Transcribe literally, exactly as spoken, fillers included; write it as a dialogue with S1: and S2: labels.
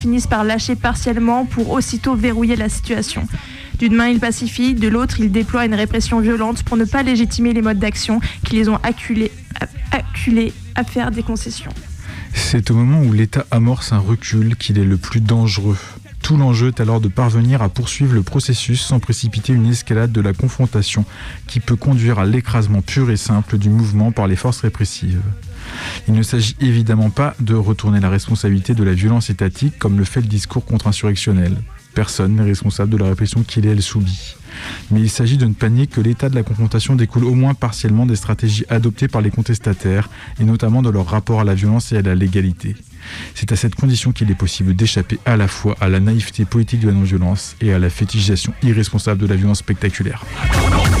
S1: finissent par lâcher partiellement pour aussitôt verrouiller la situation. D'une main, ils pacifient, de l'autre, ils déploient une répression violente pour ne pas légitimer les modes d'action qui les ont acculés, acculés à faire des concessions.
S2: C'est au moment où l'État amorce un recul qu'il est le plus dangereux. Tout l'enjeu est alors de parvenir à poursuivre le processus sans précipiter une escalade de la confrontation qui peut conduire à l'écrasement pur et simple du mouvement par les forces répressives. Il ne s'agit évidemment pas de retourner la responsabilité de la violence étatique comme le fait le discours contre-insurrectionnel. Personne n'est responsable de la répression qu'il et elle subit. Mais il s'agit de ne pas nier que l'état de la confrontation découle au moins partiellement des stratégies adoptées par les contestataires, et notamment de leur rapport à la violence et à la légalité. C'est à cette condition qu'il est possible d'échapper à la fois à la naïveté politique de la non-violence et à la fétichisation irresponsable de la violence spectaculaire.